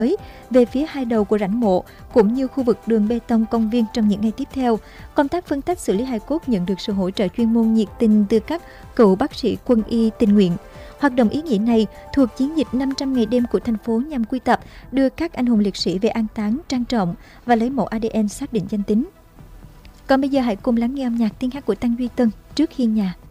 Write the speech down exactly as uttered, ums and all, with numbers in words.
tới về phía hai đầu của rãnh mộ cũng như khu vực đường bê tông công viên trong những ngày tiếp theo. Công tác phân tách xử lý hài cốt nhận được sự hỗ trợ chuyên môn nhiệt tình từ các cựu bác sĩ quân y tình nguyện. Hoạt động ý nghĩa này thuộc chiến dịch năm trăm ngày đêm của thành phố nhằm quy tập, đưa các anh hùng liệt sĩ về an táng trang trọng và lấy mẫu a đê en xác định danh tính. Còn bây giờ hãy cùng lắng nghe âm nhạc tiếng hát của Tăng Duy Tân trước hiên nhà.